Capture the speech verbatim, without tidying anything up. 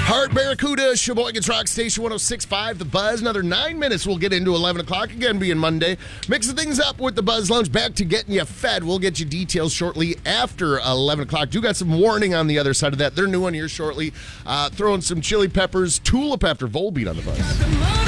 Heart Barracuda, Sheboygan's Rock Station one oh six point five, The Buzz. Another nine minutes, we'll get into eleven o'clock, again being Monday. Mixing things up with the Buzz Lounge, back to getting you fed. We'll get you details shortly after eleven o'clock. Do got some warning on the other side of that. They're new one here shortly. Uh, throwing some chili peppers, tulip after Volbeat on the Buzz.